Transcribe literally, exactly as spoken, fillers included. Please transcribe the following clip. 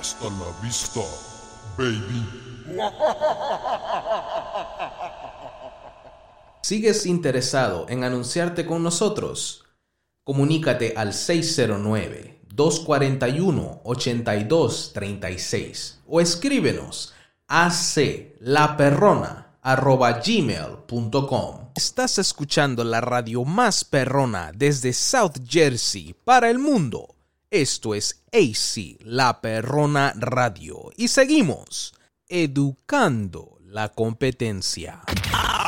Hasta la vista, baby. ¿Sigues interesado en anunciarte con nosotros? Comunícate al seis cero nueve, dos cuatro uno, ocho dos tres seis o escríbenos a aclaperrona arroba gmail punto com. Estás escuchando la radio más perrona desde South Jersey para el mundo. Esto es A C La Perrona Radio y seguimos educando la competencia.